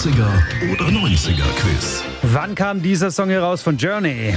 80er oder 90er Quiz. Wann kam dieser Song heraus von Journey?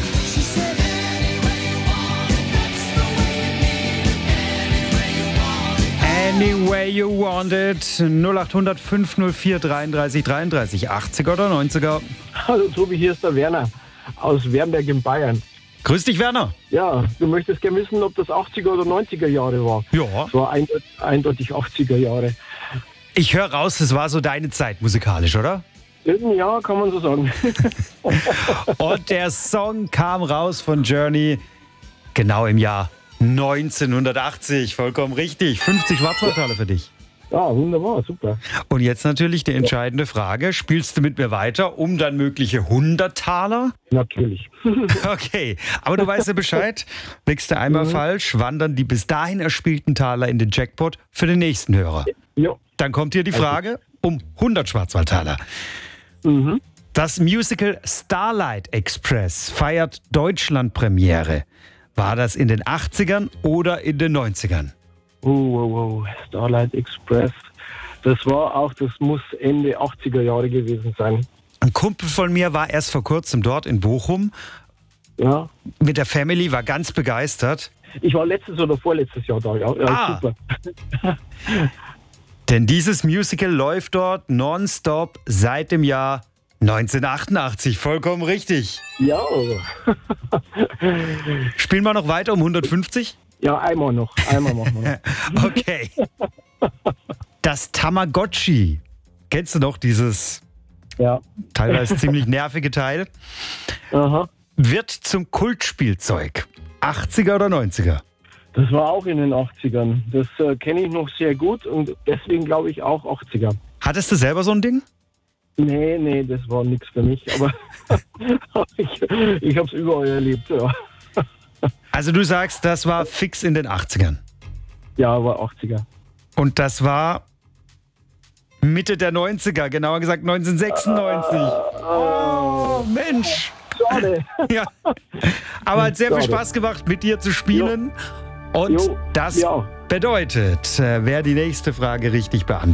Anyway You Want It. 0800 504 33 33. 80er oder 90er? Hallo Tobi, hier ist der Werner aus Wernberg in Bayern. Grüß dich, Werner. Ja, du möchtest gerne wissen, ob das 80er oder 90er Jahre war. Ja. Es war eindeutig 80er Jahre. Ich höre raus, es war so deine Zeit musikalisch, oder? Ja, kann man so sagen. Und der Song kam raus von Journey genau im Jahr 1980. Vollkommen richtig. 50 Schwarzwaldtaler für dich. Ja, wunderbar, super. Und jetzt natürlich die entscheidende Frage. Spielst du mit mir weiter um dann mögliche 100 Taler? Natürlich. Okay, aber du weißt ja Bescheid. Liegst du einmal falsch, wandern die bis dahin erspielten Taler in den Jackpot für den nächsten Hörer. Ja. Dann kommt hier die Frage um 100 Schwarzwaldtaler. Das Musical Starlight Express feiert Deutschlandpremiere. War das in den 80ern oder in den 90ern? Starlight Express. Das muss Ende 80er Jahre gewesen sein. Ein Kumpel von mir war erst vor kurzem dort in Bochum. Ja. Mit der Family, war ganz begeistert. Ich war letztes oder vorletztes Jahr da. Ja, super. Denn dieses Musical läuft dort nonstop seit dem Jahr 1988. Vollkommen richtig. Ja. Spielen wir noch weiter um 150? Ja, einmal machen wir noch. Okay. Das Tamagotchi. Kennst du noch dieses teilweise ziemlich nervige Teil? Aha. Wird zum Kultspielzeug. 80er oder 90er? Das war auch in den 80ern. Das kenne ich noch sehr gut und deswegen glaube ich auch 80er. Hattest du selber so ein Ding? Nee, das war nichts für mich, aber ich habe es überall erlebt, ja. Also du sagst, das war fix in den 80ern? Ja, war 80er. Und das war Mitte der 90er, genauer gesagt 1996. Oh, Mensch. Schade. Ja. Aber hat sehr viel Spaß gemacht, mit dir zu spielen. Und das bedeutet, wer die nächste Frage richtig beantwortet,